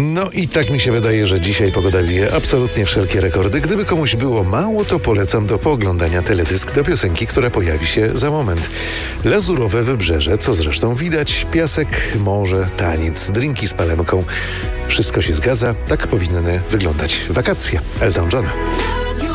No i tak mi się wydaje, że dzisiaj pogoda bije absolutnie wszelkie rekordy. Gdyby komuś było mało, to polecam do pooglądania teledysk do piosenki, która pojawi się za moment. Lazurowe wybrzeże, co zresztą widać, piasek, morze, taniec, drinki z palemką. Wszystko się zgadza, tak powinny wyglądać wakacje Elton Johna.